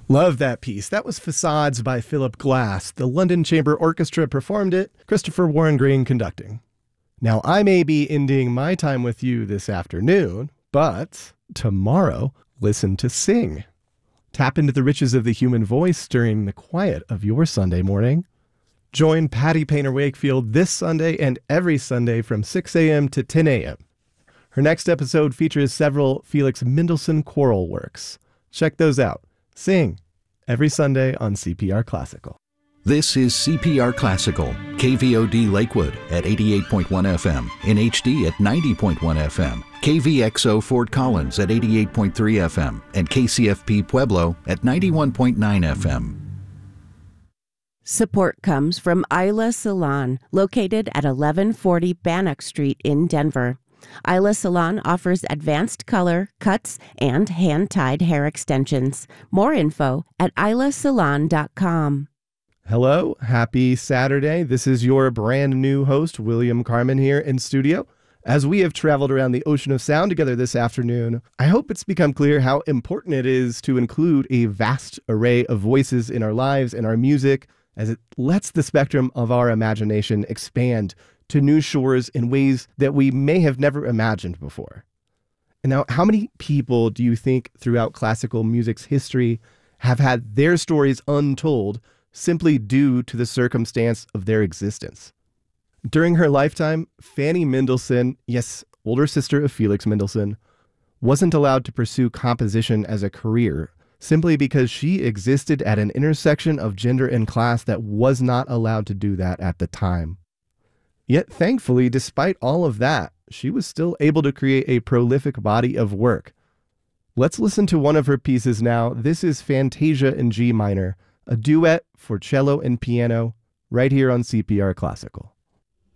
Love that piece. That was Facades by Philip Glass. The London Chamber Orchestra performed it, Christopher Warren Green conducting. Now, I may be ending my time with you this afternoon, but tomorrow, listen to Sing. Tap into the riches of the human voice during the quiet of your Sunday morning. Join Patty Painter Wakefield this Sunday and every Sunday from 6 a.m. to 10 a.m. Her next episode features several Felix Mendelssohn choral works. Check those out. Sing every Sunday on CPR Classical. This is CPR Classical, KVOD Lakewood at 88.1 FM, in HD at 90.1 FM, KVXO Fort Collins at 88.3 FM, and KCFP Pueblo at 91.9 FM. Support comes from Isla Salon, located at 1140 Bannock Street in Denver. Isla Salon offers advanced color, cuts, and hand-tied hair extensions. More info at islasalon.com. Hello, happy Saturday. This is your brand new host, William Carmen, here in studio. As we have traveled around the ocean of sound together this afternoon, I hope it's become clear how important it is to include a vast array of voices in our lives and our music, as it lets the spectrum of our imagination expand to new shores in ways that we may have never imagined before. And now, how many people do you think throughout classical music's history have had their stories untold simply due to the circumstance of their existence? During her lifetime, Fanny Mendelssohn, yes, older sister of Felix Mendelssohn, wasn't allowed to pursue composition as a career simply because she existed at an intersection of gender and class that was not allowed to do that at the time. Yet thankfully, despite all of that, she was still able to create a prolific body of work. Let's listen to one of her pieces now. This is Fantasia in G minor, a duet for cello and piano, right here on CPR Classical.